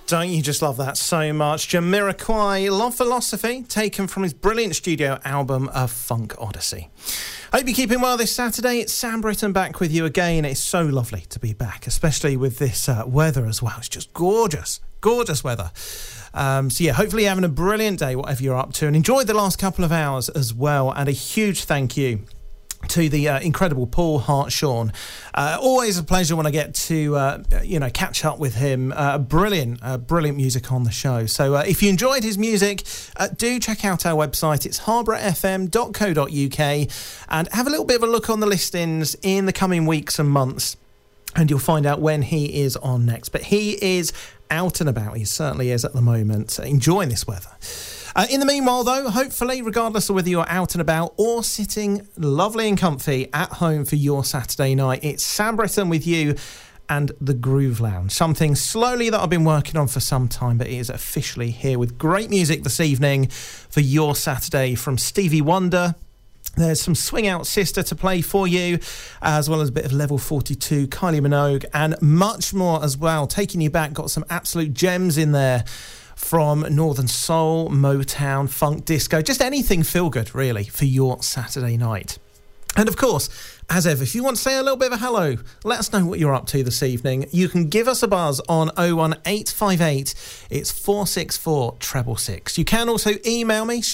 Don't you just love that so much? Jamiroquai, Love Philosophy, taken from his brilliant studio album, A Funk Odyssey. Hope you're keeping well this Saturday. It's Sam Britton back with you again. It's so lovely to be back, especially with this weather as well. It's just gorgeous, gorgeous weather. So yeah, hopefully you're having a brilliant day, whatever you're up to, and enjoyed the last couple of hours as well. And a huge thank you to the incredible Paul Hartshorn. Always a pleasure when I get to, catch up with him. Brilliant music on the show. So if you enjoyed his music, do check out our website. It's harbourfm.co.uk and have a little bit of a look on the listings in the coming weeks and months, and you'll find out when he is on next. But he is out and about. He certainly is at the moment, enjoying this weather. In the meanwhile, though, hopefully, regardless of whether you're out and about or sitting lovely and comfy at home for your Saturday night, it's Sam Britton with you and the Groove Lounge. Something slowly that I've been working on for some time, but it is officially here with great music this evening for your Saturday from Stevie Wonder. There's some Swing Out Sister to play for you, as well as a bit of Level 42, Kylie Minogue, and much more as well. Taking you back, got some absolute gems in there from Northern Soul, Motown, Funk, Disco, just anything feel good, really, for your Saturday night. And of course, as ever, if you want to say a little bit of a hello, let us know what you're up to this evening. You can give us a buzz on 01858. It's 464 666. You can also email me,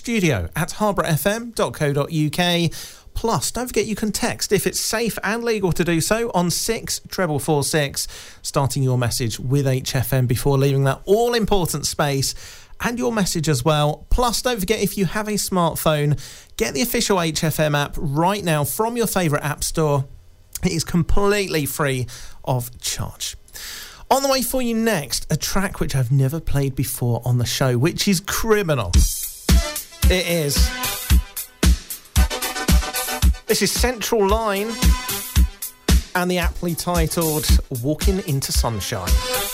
studio@harbourfm.co.uk. Plus, don't forget you can text, if it's safe and legal to do so, on 64446, starting your message with HFM before leaving that all-important space and your message as well. Plus, don't forget, if you have a smartphone, get the official HFM app right now from your favourite app store. It is completely free of charge. On the way for you next, a track which I've never played before on the show, which is criminal. It is. This is Central Line and the aptly titled Walking into Sunshine.